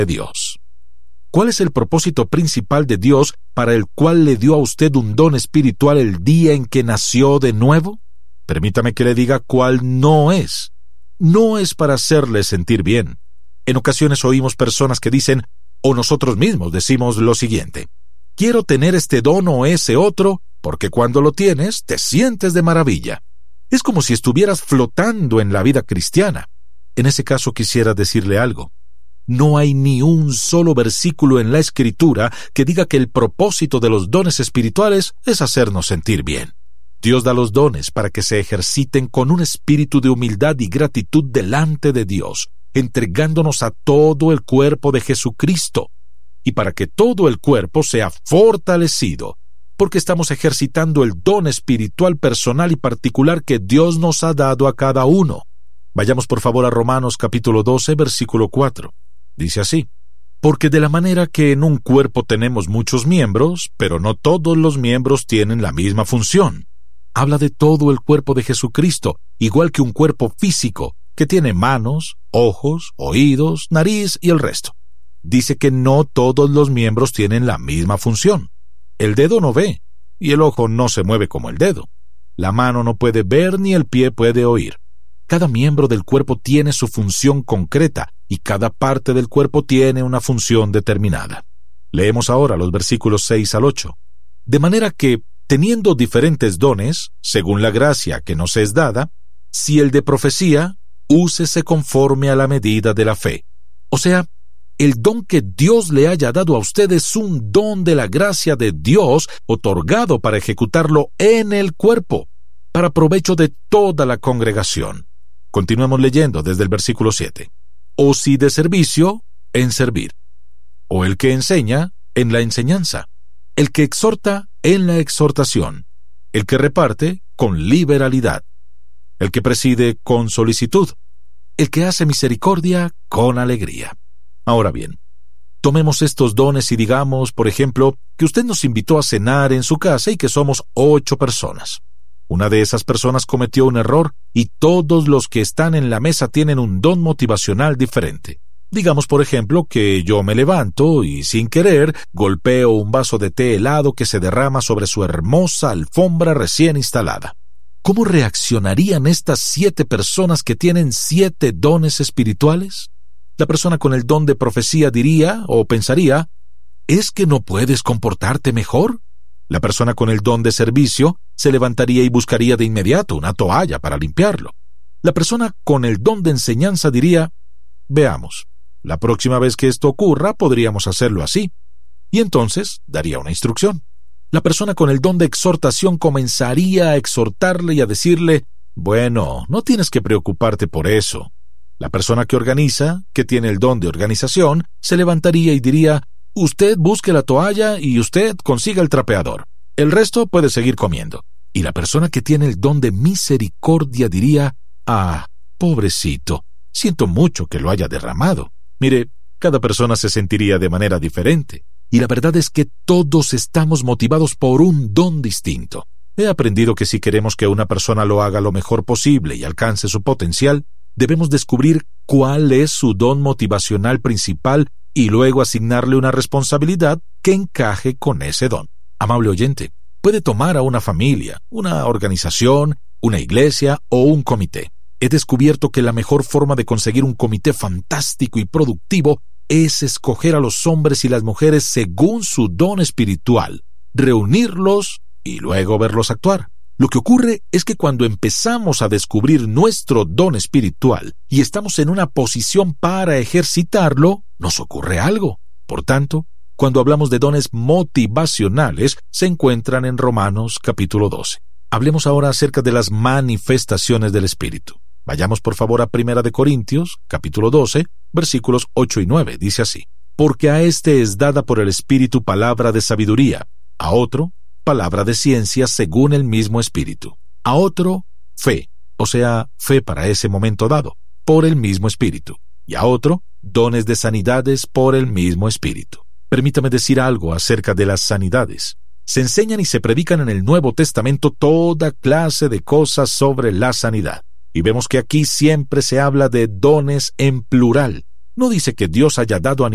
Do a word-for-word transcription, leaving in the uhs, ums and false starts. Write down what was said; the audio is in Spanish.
de Dios. ¿Cuál es el propósito principal de Dios para el cual le dio a usted un don espiritual el día en que nació de nuevo? Permítame que le diga cuál no es. No es para hacerle sentir bien. En ocasiones oímos personas que dicen, o nosotros mismos decimos lo siguiente: quiero tener este don o ese otro, porque cuando lo tienes, te sientes de maravilla. Es como si estuvieras flotando en la vida cristiana. En ese caso quisiera decirle algo. No hay ni un solo versículo en la Escritura que diga que el propósito de los dones espirituales es hacernos sentir bien. Dios da los dones para que se ejerciten con un espíritu de humildad y gratitud delante de Dios, entregándonos a todo el cuerpo de Jesucristo, y para que todo el cuerpo sea fortalecido, porque estamos ejercitando el don espiritual personal y particular que Dios nos ha dado a cada uno. Vayamos por favor a Romanos capítulo doce, versículo cuatro. Dice así: porque de la manera que en un cuerpo tenemos muchos miembros, pero no todos los miembros tienen la misma función. Habla de todo el cuerpo de Jesucristo, igual que un cuerpo físico, que tiene manos, ojos, oídos, nariz y el resto. Dice que no todos los miembros tienen la misma función. El dedo no ve, y el ojo no se mueve como el dedo. La mano no puede ver ni el pie puede oír. Cada miembro del cuerpo tiene su función concreta, y cada parte del cuerpo tiene una función determinada. Leemos ahora los versículos seis al ocho. De manera que, teniendo diferentes dones, según la gracia que nos es dada, si el de profecía, úsese conforme a la medida de la fe. O sea, el don que Dios le haya dado a usted es un don de la gracia de Dios, otorgado para ejecutarlo en el cuerpo, para provecho de toda la congregación. Continuemos leyendo desde el versículo siete. O si de servicio, en servir. O el que enseña, en la enseñanza. El que exhorta, en la exhortación. El que reparte, con liberalidad. El que preside, con solicitud. El que hace misericordia, con alegría. Ahora bien, tomemos estos dones y digamos, por ejemplo, que usted nos invitó a cenar en su casa y que somos ocho personas. Una de esas personas cometió un error y todos los que están en la mesa tienen un don motivacional diferente. Digamos, por ejemplo, que yo me levanto y, sin querer, golpeo un vaso de té helado que se derrama sobre su hermosa alfombra recién instalada. ¿Cómo reaccionarían estas siete personas que tienen siete dones espirituales? La persona con el don de profecía diría o pensaría, ¿es que no puedes comportarte mejor? La persona con el don de servicio se levantaría y buscaría de inmediato una toalla para limpiarlo. La persona con el don de enseñanza diría, veamos, la próxima vez que esto ocurra podríamos hacerlo así. Y entonces daría una instrucción. La persona con el don de exhortación comenzaría a exhortarle y a decirle, bueno, no tienes que preocuparte por eso. La persona que organiza, que tiene el don de organización, se levantaría y diría, usted busque la toalla y usted consiga el trapeador. El resto puede seguir comiendo. Y la persona que tiene el don de misericordia diría, ah, pobrecito, siento mucho que lo haya derramado. Mire, cada persona se sentiría de manera diferente. Y la verdad es que todos estamos motivados por un don distinto. He aprendido que si queremos que una persona lo haga lo mejor posible y alcance su potencial, debemos descubrir cuál es su don motivacional principal y luego asignarle una responsabilidad que encaje con ese don. Amable oyente, puede tomar a una familia, una organización, una iglesia o un comité. He descubierto que la mejor forma de conseguir un comité fantástico y productivo es escoger a los hombres y las mujeres según su don espiritual, reunirlos y luego verlos actuar. Lo que ocurre es que cuando empezamos a descubrir nuestro don espiritual y estamos en una posición para ejercitarlo, nos ocurre algo. Por tanto, cuando hablamos de dones motivacionales, se encuentran en Romanos capítulo doce. Hablemos ahora acerca de las manifestaciones del Espíritu. Vayamos por favor a Primera de Corintios, capítulo doce, versículos ocho y nueve. Dice así: porque a éste es dada por el Espíritu palabra de sabiduría, a otro, palabra de ciencia según el mismo Espíritu, a otro, fe, o sea, fe para ese momento dado, por el mismo Espíritu, y a otro, dones de sanidades por el mismo Espíritu. Permítame decir algo acerca de las sanidades. Se enseñan y se predican en el Nuevo Testamento toda clase de cosas sobre la sanidad. Y vemos que aquí siempre se habla de dones en plural. No dice que Dios haya dado a